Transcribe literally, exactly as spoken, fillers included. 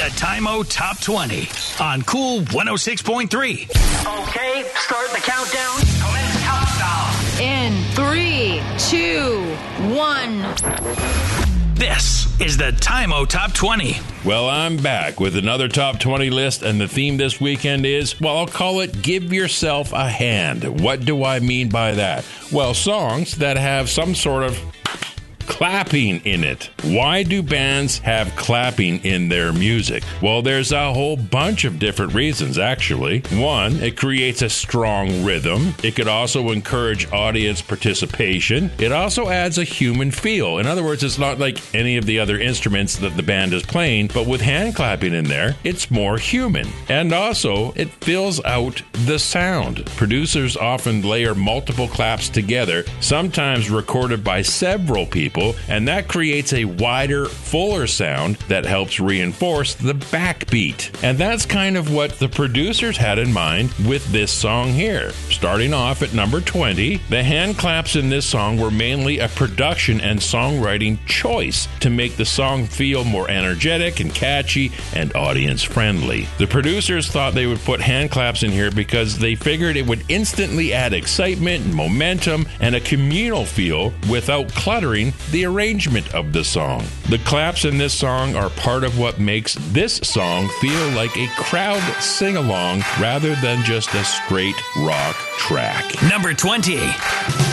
The Time-O Top twenty on Cool one oh six point three. Okay, start the countdown. Commence countdown. In three, two, one. This is the Time-O Top twenty. Well, I'm back with another Top twenty list, and the theme this weekend is, well, I'll call it Give Yourself a Hand. What do I mean by that? Well, songs that have some sort of clapping in it. Why do bands have clapping in their music? Well, there's a whole bunch of different reasons, actually. One, it creates a strong rhythm. It could also encourage audience participation. It also adds a human feel. In other words, it's not like any of the other instruments that the band is playing, but with hand clapping in there, it's more human. And also, it fills out the sound. Producers often layer multiple claps together, sometimes recorded by several people, and that creates a wider, fuller sound that helps reinforce the backbeat. And that's kind of what the producers had in mind with this song here. Starting off at number twenty, the hand claps in this song were mainly a production and songwriting choice to make the song feel more energetic and catchy and audience-friendly. The producers thought they would put hand claps in here because they figured it would instantly add excitement and momentum and a communal feel without cluttering the arrangement of the song. The claps in this song are part of what makes this song feel like a crowd sing-along rather than just a straight rock track. Number twenty.